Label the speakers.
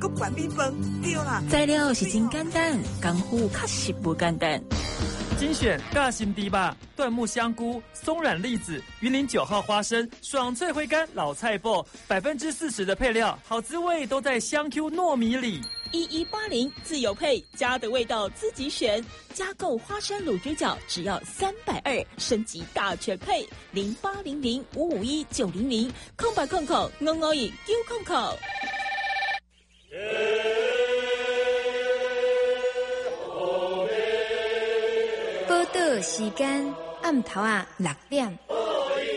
Speaker 1: 搁拌米饭，对啦。
Speaker 2: 材料是真简单，功夫确实不简单。
Speaker 3: 精选大型迪吧、椴木香菇、松软栗子、云林9号花生、爽脆回甘老菜脯，40%的配料，好滋味都在香 Q 糯米里。
Speaker 2: 1180自有配，家的味道自己选。加购花生卤猪脚只要320，升级大全配0800551900，空白空口5519空口。
Speaker 4: 报道时间暗头6点。